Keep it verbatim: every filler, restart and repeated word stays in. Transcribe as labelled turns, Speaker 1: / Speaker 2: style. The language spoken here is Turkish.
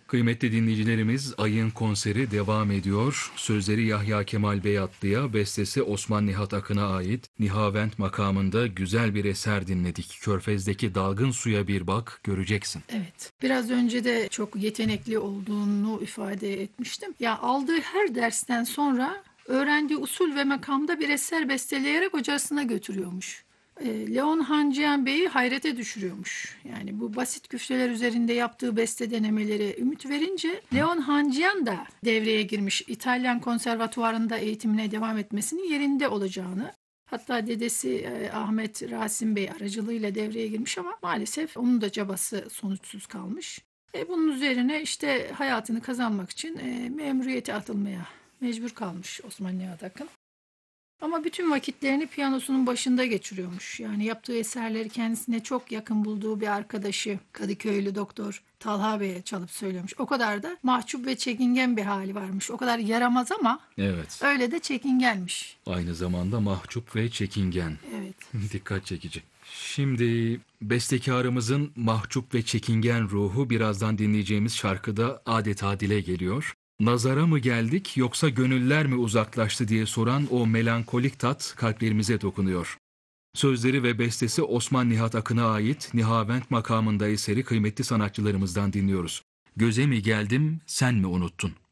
Speaker 1: Kıymetli dinleyicilerimiz, Ay'ın konseri devam ediyor. Sözleri Yahya Kemal Beyatlı'ya, bestesi Osman Nihat Akın'a ait Nihavent makamında güzel bir eser dinledik. Körfez'deki dalgın suya bir bak, göreceksin.
Speaker 2: Evet. Biraz önce de çok yetenekli olduğunu ifade etmiştim. Ya aldığı her dersten sonra öğrendiği usul ve makamda bir eser besteleyerek hocasına götürüyormuş. E, Leon Hanciyan Bey'i hayrete düşürüyormuş. Yani bu basit küfteler üzerinde yaptığı beste denemeleri ümit verince Leon Hanciyan da devreye girmiş. İtalyan konservatuvarında eğitimine devam etmesinin yerinde olacağını. Hatta dedesi e, Ahmet Rasim Bey aracılığıyla devreye girmiş ama maalesef onun da çabası sonuçsuz kalmış. E, bunun üzerine işte hayatını kazanmak için e, memuriyete atılmaya mecbur kalmış Osman Nihat Akın. Ama bütün vakitlerini piyanosunun başında geçiriyormuş. Yani yaptığı eserleri kendisine çok yakın bulduğu bir arkadaşı Kadıköylü doktor Talha Bey'e çalıp söylüyormuş. O kadar da mahcup ve çekingen bir hali varmış. O kadar yaramaz ama
Speaker 1: Evet,
Speaker 2: öyle de çekingenmiş.
Speaker 1: aynı zamanda mahcup ve çekingen.
Speaker 2: Evet.
Speaker 1: Dikkat çekici. Şimdi bestekarımızın mahcup ve çekingen ruhu birazdan dinleyeceğimiz şarkıda adeta dile geliyor. Nazara mı geldik yoksa gönüller mi uzaklaştı diye soran o melankolik tat kalplerimize dokunuyor. Sözleri ve bestesi Osman Nihat Akın'a ait Nihavent makamında eseri kıymetli sanatçılarımızdan dinliyoruz. Göze mi geldim, sen mi unuttun?